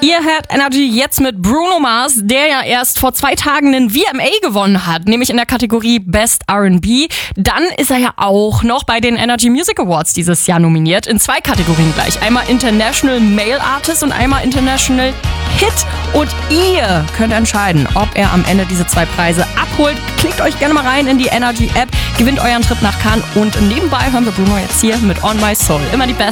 Ihr hört Energy jetzt mit Bruno Mars, der ja erst vor 2 Tagen einen VMA gewonnen hat, nämlich in der Kategorie Best R&B. Dann ist er ja auch noch bei den Energy Music Awards dieses Jahr nominiert, in 2 Kategorien gleich. Einmal International Male Artist und einmal International Hit. Und ihr könnt entscheiden, ob er am Ende diese 2 Preise abholt. Klickt euch gerne mal rein in die Energy App, gewinnt euren Trip nach Cannes und nebenbei hören wir Bruno jetzt hier mit On My Soul. Immer die Best.